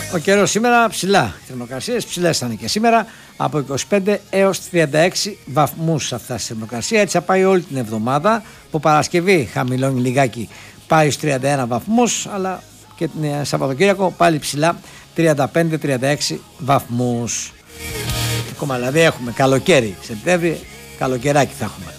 Ο καιρός σήμερα ψηλά, οι θερμοκρασίες ψηλές θα είναι και σήμερα, από 25 έως 36 βαθμούς θα φτάσει η θερμοκρασία. Έτσι θα πάει όλη την εβδομάδα. Από Παρασκευή χαμηλώνει λιγάκι, πάει στους 31 βαθμούς, αλλά και την Σαββατοκύριακο πάλι ψηλά, 35-36 βαθμούς. Ακόμα δηλαδή έχουμε καλοκαίρι, Σεπτέμβρη, καλοκαιράκι θα έχουμε.